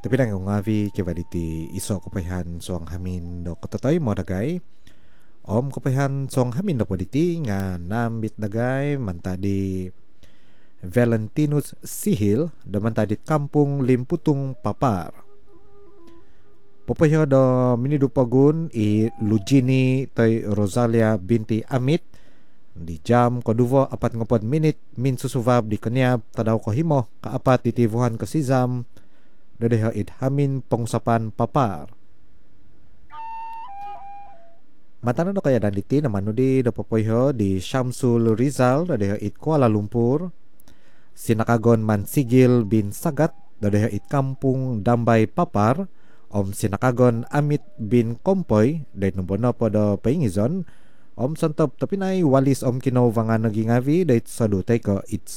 Tapi nang ngavi ke baliti iso kapayan soang hamin do kototoy mo dagay. Om kapayan soang hamin do baliti nga nambit dagay mantadi Valentinus Sihil do mantadi kampung Limputung Papar. Popaya do minidupagun i Lugini toy Rosalia binti Amit di jam koduvo 4 menit min susubab di kanyab tadaw ko himo kaapat ditivuhan ke sizam dadeha it hamin pongsapan papar. Matana do kaya danditi naman no di do popoyho di Syamsul Rizal dadeha it Kuala Lumpur. Sinakagon man Sigil bin Sagat dadeha it kampung Dambay Papar. Om sinakagon Amit bin Kompoy day numbono po do paingizon. Om santop tapi nai walis om kinaw vanga nagingavi day sadutay ko it